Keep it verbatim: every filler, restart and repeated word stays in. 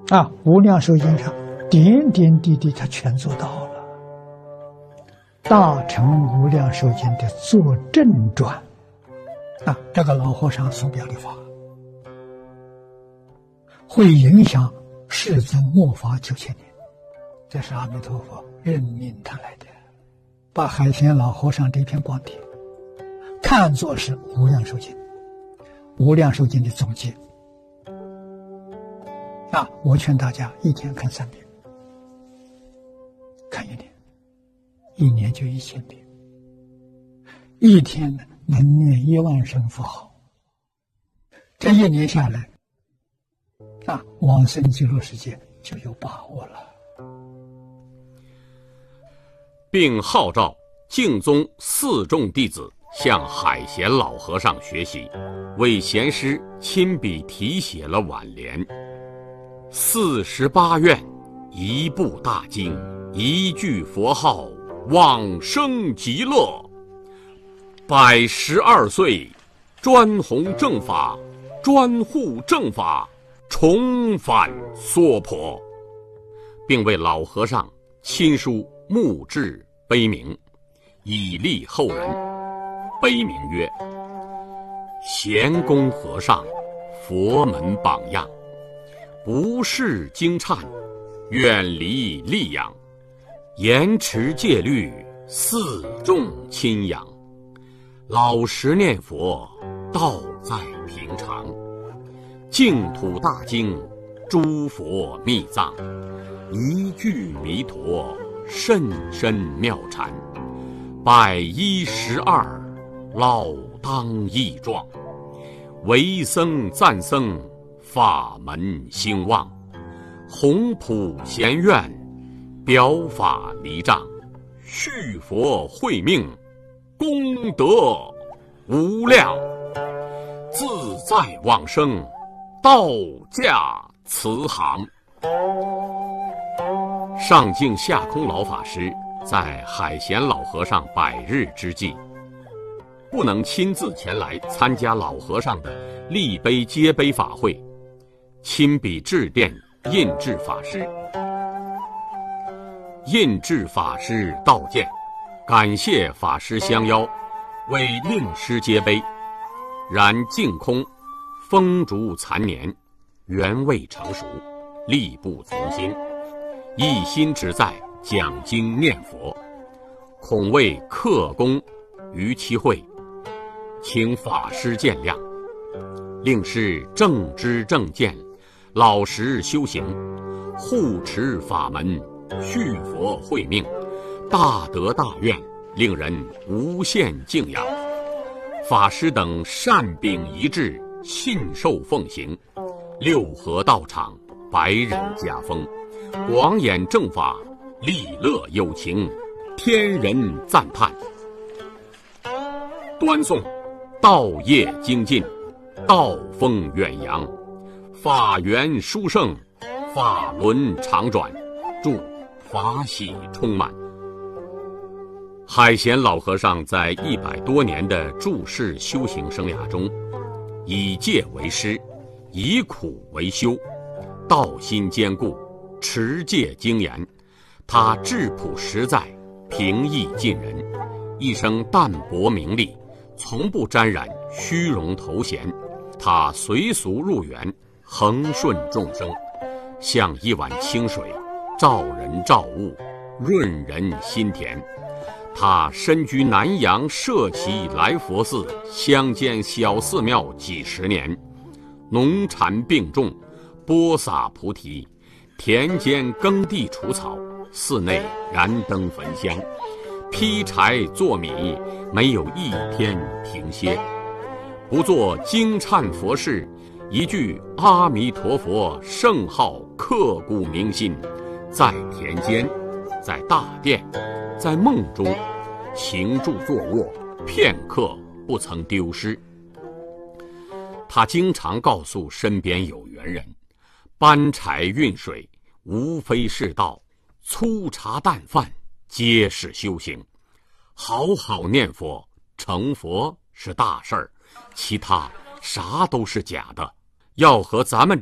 啊，无量寿经上点点滴滴他全做到了。大乘无量寿经的作证传啊，这个老和尚所表的法，会影响世尊末法九千年。这是阿弥陀佛任命他来的，把海贤老和尚这篇光碟看作是无量寿经，无量寿经的总结。啊，我劝大家一天看三遍，看一年，一年就一千遍，一天能念一万声佛号，这一年下来，啊，往生极乐世界就有把握了。 并号召净宗四众弟子向海贤老和尚学习，为贤师亲笔题写了挽联：四十八愿，一部大经，一句佛号，往生极乐。百十二岁，专弘正法，专护正法，重返娑婆，并为老和尚亲书墓志碑铭，以利后人。碑铭曰：贤公和尚，佛门榜样，不识经忏，远离利养，严持戒律，四众亲养，老实念佛，道在平常，净土大经，诸佛密藏，一句弥陀，甚深妙禅，百一十二，老当益壮，为僧赞僧，法门兴旺，弘普贤愿，表法离障，续佛慧命，功德无量，自在往生，道驾慈航。上净下空老法师在海贤老和尚百日之际，不能亲自前来参加老和尚的立碑接碑法会，亲笔致电印制法师。印制法师道见，感谢法师相邀，为令师接碑。然净空风烛残年，缘未成熟，力不从心，一心只在讲经念佛，恐为克功于其会，请法师见谅。令师正知正见，老实修行，护持法门，续佛慧命，大德大愿，令人无限敬仰。法师等善秉一致，信受奉行，六合道场，百人家风，广演正法，利乐有情，天人赞叹。端诵道业精进，道风远扬，法缘殊胜，法轮常转，祝法喜充满。海贤老和尚在一百多年的住世修行生涯中，以戒为师，以苦为修，道心坚固，持戒精严。他质朴实在，平易近人，一生淡泊名利，从不沾染虚荣头衔。他随俗入园，恒顺众生，像一碗清水，照人照物，润人心田。他身居南阳舍旗来佛寺乡间小寺庙几十年，农禅并种，播撒菩提，田间耕地除草，寺内燃灯焚香，劈柴做米，没有一天停歇。不做经忏佛事，一句阿弥陀佛圣号刻骨铭心，在田间，在大殿，在梦中，行住坐卧，片刻不曾丢失。他经常告诉身边有缘人，搬柴运水无非是道，粗茶淡饭皆是修行。好好念佛，成佛是大事儿，其他啥都是假的。要和咱们